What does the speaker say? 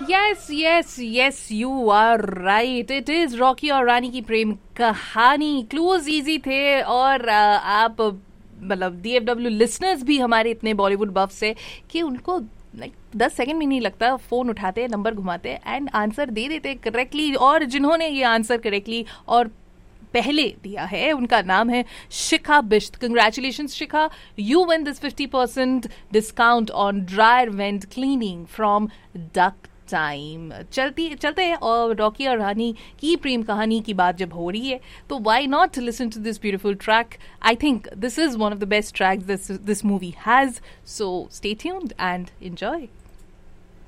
Yes, you are right. It is Rocky और रानी की प्रेम कहानी. क्लूज इजी थे और आप मतलब DFW लिसनर्स भी हमारे इतने बॉलीवुड बफ से कि उनको लाइक 10 सेकंड भी नहीं लगता, फोन उठाते, नंबर घुमाते एंड आंसर दे देते करेक्टली. और जिन्होंने ये आंसर करेक्टली और पहले दिया है उनका नाम है शिखा Bisht. Congratulations Shikha, you win this 50% discount on dryer went cleaning from duck time. चलते हैं और रॉकी और रानी की प्रेम कहानी की बात जब हो रही है तो why not listen to this beautiful track. I think this is one of the best tracks this movie has. So stay tuned and enjoy.